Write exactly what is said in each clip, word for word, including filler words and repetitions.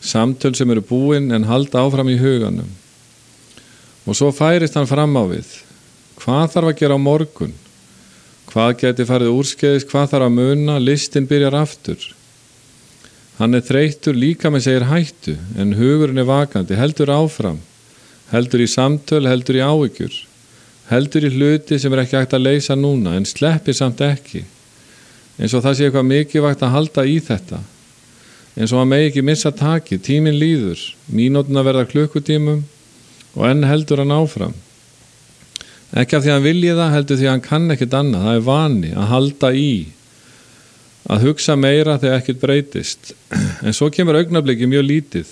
samtöl sem eru búin en halda áfram í huganum. Og svo færist hann fram á við. Hvað þarf að gera á morgun? Hvað geti farið úrskeiðis, hvað þarf að muna, listin byrjar aftur. Hann er þreyttur, líkaminn segir hættu, en hugurinn er vakandi, heldur áfram, heldur í samtöl, heldur í áhyggjur, heldur í hluti sem er ekki hægt að leysa núna, en sleppir samt ekki. Eins og það sé eitthvað mikilvægt að halda í þetta. Eins og hann megi ekki missa taki, tíminn líður, mínúturnar verða klukkutímum og enn heldur hann áfram. Ekki af því að hann vilji það, heldur því að hann kann ekkert annað, það er vani að halda í, að hugsa meira þegar ekkert breytist. En svo kemur augnabliki mjög lítið,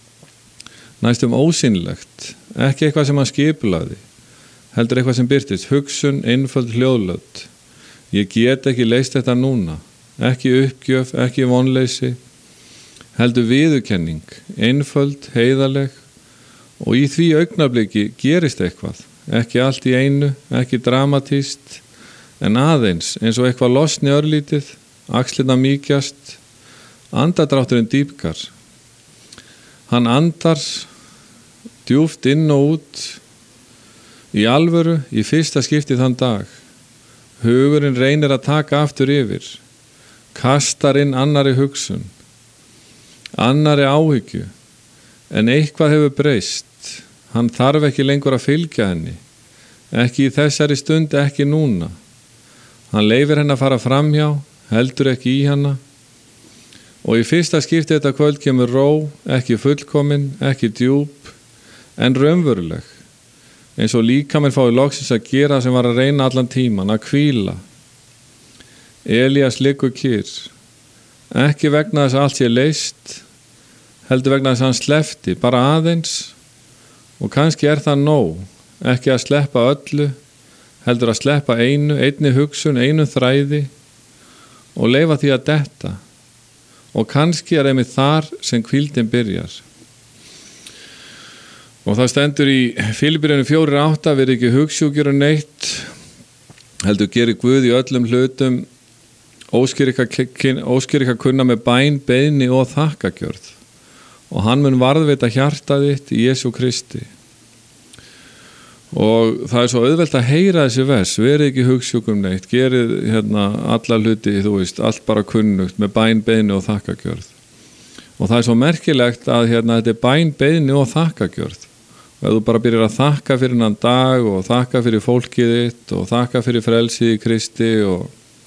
næstum ósýnilegt, ekki eitthvað sem hann skipulagði, heldur eitthvað sem birtist, hugsun, einföld hljóðlöt. Ég get ekki leyst þetta núna, ekki uppgjöf, ekki vonleysi, heldur viðurkenning, einföld, heiðarleg, og í því augnabliki gerist eitthvað. Ekki allt í einu, ekki dramatíst, en aðeins eins og eitthvað losni örlítið, axlirnar mýkjast, andardrátturinn dýpkar. Hann andar djúpt inn og út, í alvöru, í fyrsta skipti þann dag. Hugurinn reynir að taka aftur yfir, kastar inn annari hugsun, annari áhyggju, en eitthvað hefur breyst. Hann þarf ekki lengur að fylgja henni, ekki í þessari stund, ekki núna. Hann leyfir henni að fara framhjá, heldur ekki í hana. Og í fyrsta skipti þetta kvöld kemur ró, ekki fullkomin, ekki djúp, en raunveruleg. Eins og líkaminn fái loksins að gera sem var að reyna allan tíman, að hvíla. Elías liggur kyrr, ekki vegna þess að allt sé leyst, heldur vegna þess að hann sleppti, bara aðeins. Og kannski er það nóg, ekki að sleppa öllu, heldur að sleppa einu, einni hugsun, einu þræði og leyfa því að detta. Og kannski er einmitt þar sem hvíldin byrjar. Og það stendur í Filippíurbréfinu fjórir átta, verið ekki hugsjúkir og neitt, heldur gerir Guð í öllum hlutum, óskir ykkur kunna með bæn, beiðni og þakkagjörð. Og hann mun varðveita hjartað þitt í Jesú Kristi. Og það er svo auðvelt að heyra þessi vers, verið ekki hugsjúkum neitt, gerið hérna alla hluti, þú veist, allt bara kunnugt með bæn, beiðni og þakkagjörð. Og það er svo merkilegt að hérna þetta er bæn, beiðni og þakkagjörð. Og ef þú bara byrjar að þakka fyrir hann dag og þakka fyrir fólkið þitt og þakka fyrir frelsið í Kristi og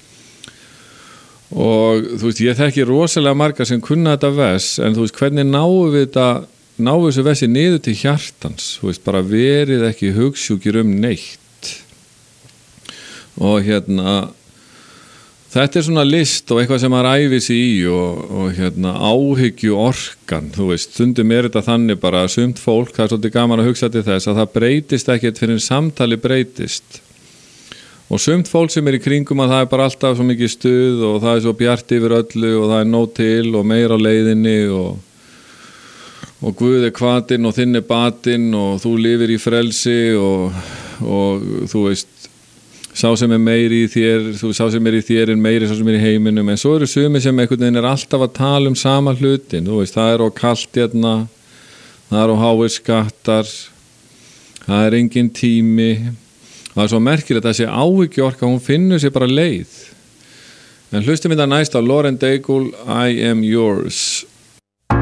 og þú veist, ég þekki rosalega marga sem kunna þetta vers, en þú veist, hvernig náum við þetta, náum við þessu versi niður til hjartans, þú veist, bara verið ekki hugsjúkir um neitt. Og hérna þetta er svona list og eitthvað sem maður æfir sig í og, og hérna áhyggju orkan, þú veist, stundum er þetta þannig bara að sumt fólk, það er svolítið gaman að hugsa til þess að það breytist ekkert fyrir en samtali breytist. Og sumt fólk sem er í kringum að það er bara alltaf svo mikið stuð og það er svo bjart yfir öllu og það er nóg til og meira á leiðinni og, og Guð er hvatinn og þinn er batinn og þú lifir í frelsi og, og þú veist, sá sem er meiri í þér, þú sá sem er í þér er meiri sá sem er í heiminum, en svo eru sumir sem einhvern veginn er alltaf að tala um sama hlutin, þú veist, það er á kalt hérna, það er á háir skattar, það er engin tími. Það er svo merkilegt að þessi áhyggjuorka, hún finnur sér bara leið. En hlustum þetta næst á Lauren Daigle, I Am Yours.